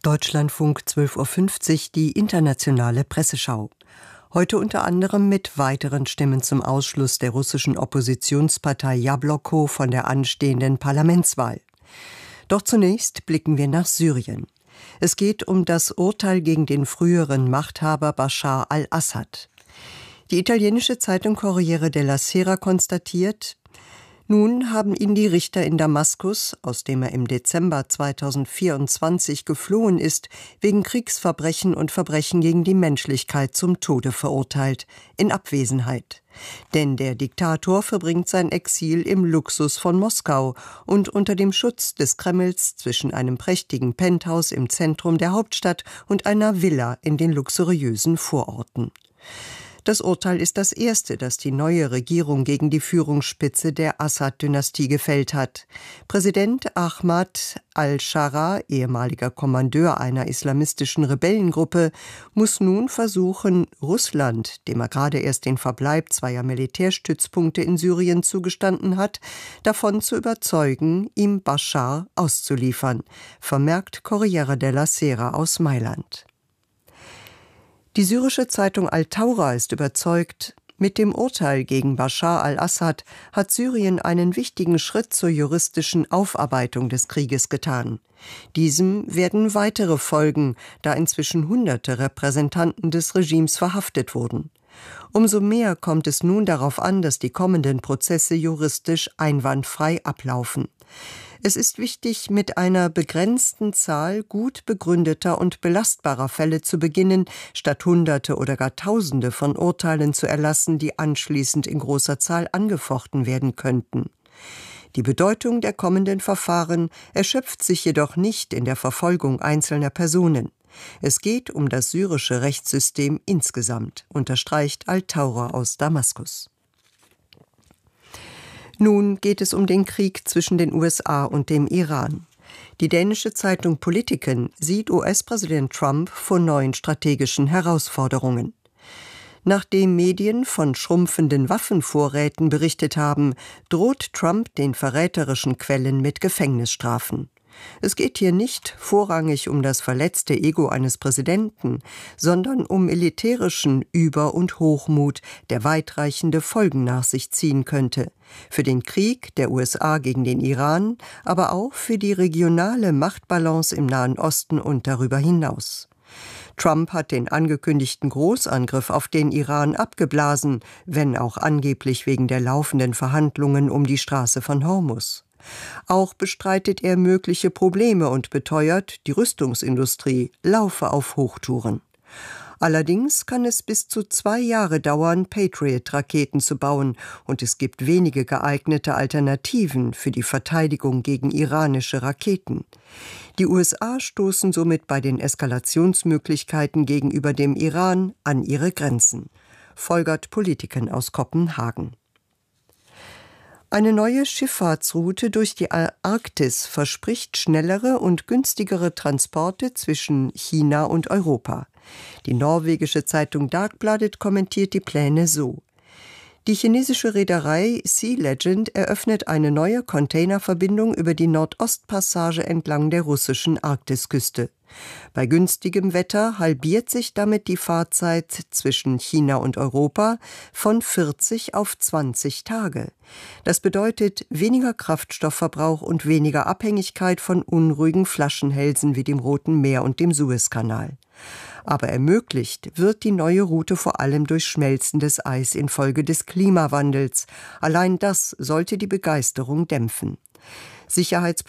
Deutschlandfunk 12:50 Uhr, die internationale Presseschau. Heute unter anderem mit weiteren Stimmen zum Ausschluss der russischen Oppositionspartei Jabloko von der anstehenden Parlamentswahl. Doch zunächst blicken wir nach Syrien. Es geht um das Urteil gegen den früheren Machthaber Bashar al-Assad. Die italienische Zeitung Corriere della Sera konstatiert: Nun haben ihn die Richter in Damaskus, aus dem er im Dezember 2024 geflohen ist, wegen Kriegsverbrechen und Verbrechen gegen die Menschlichkeit zum Tode verurteilt, in Abwesenheit. Denn der Diktator verbringt sein Exil im Luxus von Moskau und unter dem Schutz des Kremls zwischen einem prächtigen Penthouse im Zentrum der Hauptstadt und einer Villa in den luxuriösen Vororten. Das Urteil ist das erste, das die neue Regierung gegen die Führungsspitze der Assad-Dynastie gefällt hat. Präsident Ahmad al-Sharaa, ehemaliger Kommandeur einer islamistischen Rebellengruppe, muss nun versuchen, Russland, dem er gerade erst den Verbleib zweier Militärstützpunkte in Syrien zugestanden hat, davon zu überzeugen, ihm Bashar auszuliefern, vermerkt Corriere della Sera aus Mailand. Die syrische Zeitung Al-Thawra ist überzeugt, mit dem Urteil gegen Bashar al-Assad hat Syrien einen wichtigen Schritt zur juristischen Aufarbeitung des Krieges getan. Diesem werden weitere folgen, da inzwischen Hunderte Repräsentanten des Regimes verhaftet wurden. Umso mehr kommt es nun darauf an, dass die kommenden Prozesse juristisch einwandfrei ablaufen. Es ist wichtig, mit einer begrenzten Zahl gut begründeter und belastbarer Fälle zu beginnen, statt Hunderte oder gar Tausende von Urteilen zu erlassen, die anschließend in großer Zahl angefochten werden könnten. Die Bedeutung der kommenden Verfahren erschöpft sich jedoch nicht in der Verfolgung einzelner Personen. Es geht um das syrische Rechtssystem insgesamt, unterstreicht Al-Thawra aus Damaskus. Nun geht es um den Krieg zwischen den USA und dem Iran. Die dänische Zeitung Politiken sieht US-Präsident Trump vor neuen strategischen Herausforderungen. Nachdem Medien von schrumpfenden Waffenvorräten berichtet haben, droht Trump den verräterischen Quellen mit Gefängnisstrafen. Es geht hier nicht vorrangig um das verletzte Ego eines Präsidenten, sondern um militärischen Über- und Hochmut, der weitreichende Folgen nach sich ziehen könnte. Für den Krieg der USA gegen den Iran, aber auch für die regionale Machtbalance im Nahen Osten und darüber hinaus. Trump hat den angekündigten Großangriff auf den Iran abgeblasen, wenn auch angeblich wegen der laufenden Verhandlungen um die Straße von Hormuz. Auch bestreitet er mögliche Probleme und beteuert, die Rüstungsindustrie laufe auf Hochtouren. Allerdings kann es bis zu 2 Jahre dauern, Patriot-Raketen zu bauen, und es gibt wenige geeignete Alternativen für die Verteidigung gegen iranische Raketen. Die USA stoßen somit bei den Eskalationsmöglichkeiten gegenüber dem Iran an ihre Grenzen, folgert Politiken aus Kopenhagen. Eine neue Schifffahrtsroute durch die Arktis verspricht schnellere und günstigere Transporte zwischen China und Europa. Die norwegische Zeitung Dagbladet kommentiert die Pläne so: Die chinesische Reederei Sea Legend eröffnet eine neue Containerverbindung über die Nordostpassage entlang der russischen Arktisküste. Bei günstigem Wetter halbiert sich damit die Fahrzeit zwischen China und Europa von 40 auf 20 Tage. Das bedeutet weniger Kraftstoffverbrauch und weniger Abhängigkeit von unruhigen Flaschenhälsen wie dem Roten Meer und dem Suezkanal. Aber ermöglicht wird die neue Route vor allem durch schmelzendes Eis infolge des Klimawandels. Allein das sollte die Begeisterung dämpfen.